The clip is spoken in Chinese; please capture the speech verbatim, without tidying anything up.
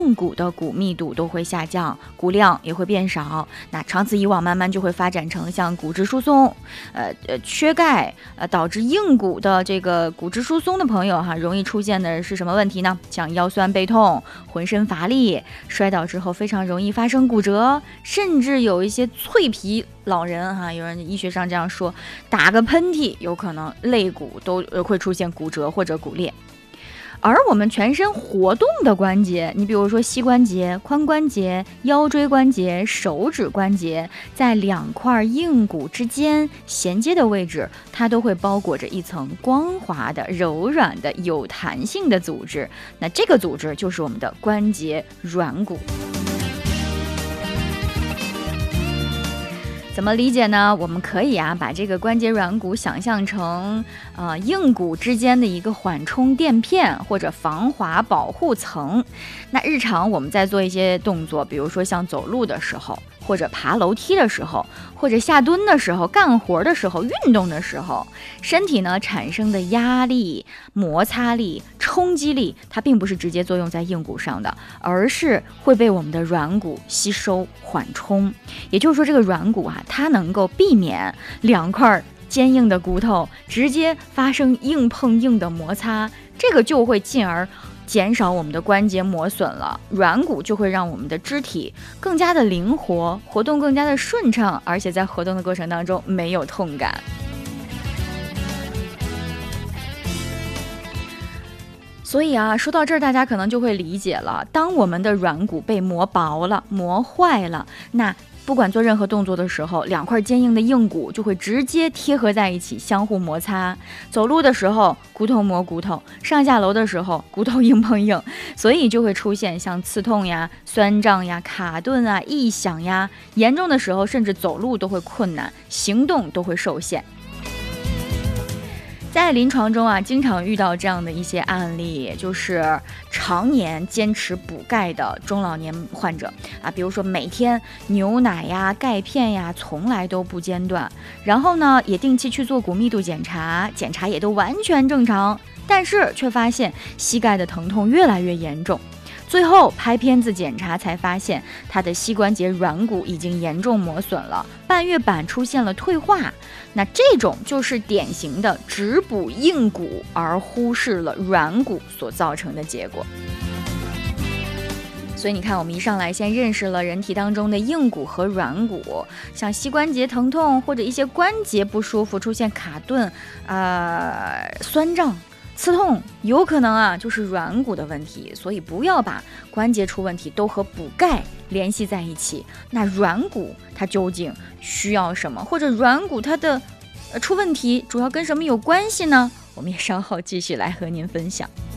硬骨的骨密度都会下降，骨量也会变少。那长此以往，慢慢就会发展成像骨质疏松，呃呃缺钙，呃导致硬骨的这个骨质疏松的朋友哈，容易出现的是什么问题呢？像腰酸背痛、浑身乏力，摔倒之后非常容易发生骨折，甚至有一些脆皮老人哈，有人医学上这样说，打个喷嚏，有可能肋骨都会出现骨折或者骨裂。而我们全身活动的关节，你比如说膝关节、髋关节、腰椎关节、手指关节，在两块硬骨之间衔接的位置，它都会包裹着一层光滑的、柔软的、有弹性的组织。那这个组织就是我们的关节软骨。怎么理解呢？我们可以啊把这个关节软骨想象成呃硬骨之间的一个缓冲垫片或者防滑保护层。那日常我们在做一些动作，比如说像走路的时候，或者爬楼梯的时候，或者下蹲的时候，干活的时候，运动的时候，身体呢产生的压力、摩擦力、冲击力，它并不是直接作用在硬骨上的，而是会被我们的软骨吸收缓冲。也就是说，这个软骨啊，它能够避免两块坚硬的骨头直接发生硬碰硬的摩擦，这个就会进而减少我们的关节磨损了。软骨就会让我们的肢体更加的灵活，活动更加的顺畅，而且在活动的过程当中没有痛感。所以啊，说到这儿，大家可能就会理解了，当我们的软骨被磨薄了、磨坏了，那不管做任何动作的时候，两块坚硬的硬骨就会直接贴合在一起，相互摩擦。走路的时候，骨头磨骨头；上下楼的时候，骨头硬碰硬，所以就会出现像刺痛呀、酸胀呀、卡顿啊、异响呀，严重的时候甚至走路都会困难，行动都会受限。在临床中啊，经常遇到这样的一些案例，就是常年坚持补钙的中老年患者啊，比如说每天牛奶呀、钙片呀，从来都不间断，然后呢，也定期去做骨密度检查，检查也都完全正常，但是却发现膝盖的疼痛越来越严重。最后拍片子检查才发现，他的膝关节软骨已经严重磨损了，半月板出现了退化。那这种就是典型的只补硬骨而忽视了软骨所造成的结果。所以你看，我们一上来先认识了人体当中的硬骨和软骨，像膝关节疼痛或者一些关节不舒服，出现卡顿、呃酸胀、刺痛，有可能啊就是软骨的问题。所以不要把关节出问题都和补钙联系在一起。那软骨它究竟需要什么，或者软骨它的、呃、出问题主要跟什么有关系呢？我们也稍后继续来和您分享。